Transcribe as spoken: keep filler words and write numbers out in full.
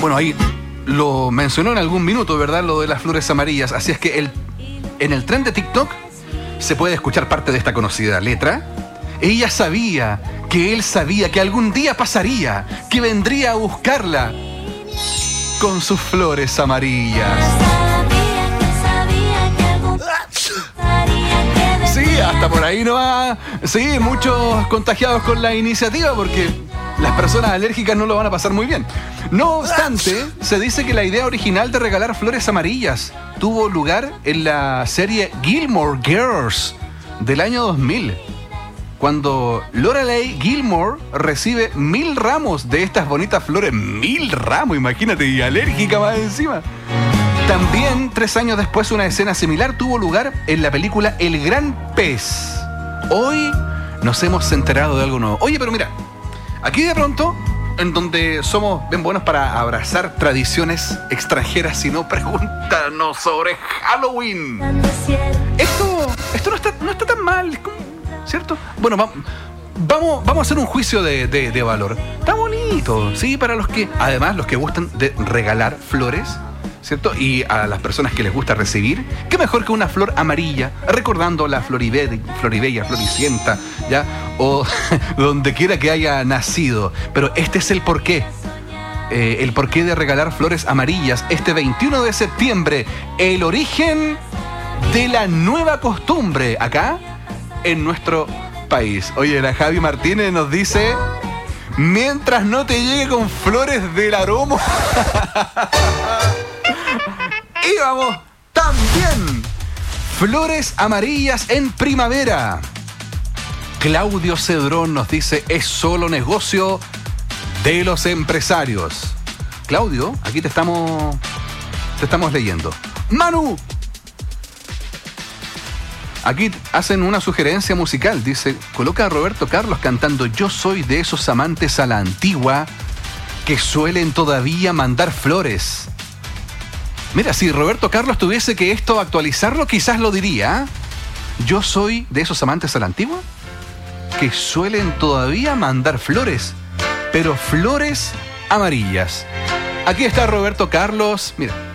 Bueno, ahí lo mencionó en algún minuto, ¿verdad? Lo de las flores amarillas. Así es que el, en el tren de TikTok se puede escuchar parte de esta conocida letra. Ella sabía que él sabía que algún día pasaría, que vendría a buscarla con sus flores amarillas. Sí, hasta por ahí no va. Sí, muchos contagiados con la iniciativa porque las personas alérgicas no lo van a pasar muy bien. No obstante, se dice que la idea original de regalar flores amarillas tuvo lugar en la serie Gilmore Girls del año dos mil, cuando Lorelai Gilmore recibe mil ramos de estas bonitas flores. Mil ramos, imagínate, y alérgica más encima. También, tres años después, una escena similar tuvo lugar en la película El Gran Pez. Hoy nos hemos enterado de algo nuevo. Oye, pero mira, aquí de pronto, en donde somos bien buenos para abrazar tradiciones extranjeras, si no, pregúntanos sobre Halloween. Esto, esto no está, no está tan mal, ¿cierto? Bueno, va, vamos, vamos a hacer un juicio de, de, de valor. Está bonito, ¿sí? Para los que, además, los que gustan de regalar flores, ¿cierto? Y a las personas que les gusta recibir, qué mejor que una flor amarilla, recordando la Floribella, Floribella, Floricienta, ¿ya? O donde quiera que haya nacido. Pero este es el porqué. Eh, el porqué de regalar flores amarillas este veintiuno de septiembre. El origen de la nueva costumbre acá en nuestro país. Oye, la Javi Martínez nos dice: mientras no te llegue con flores del aroma. Y vamos, también flores amarillas en primavera. Claudio Cedrón nos dice: es solo negocio de los empresarios. Claudio, aquí te estamos, te estamos leyendo. Manu, aquí hacen una sugerencia musical. Dice: coloca a Roberto Carlos cantando Yo soy de esos amantes a la antigua que suelen todavía mandar flores. Mira, si Roberto Carlos tuviese que esto actualizarlo, quizás lo diría. Yo soy de esos amantes a la antigua que suelen todavía mandar flores, pero flores amarillas. Aquí está Roberto Carlos. Mira.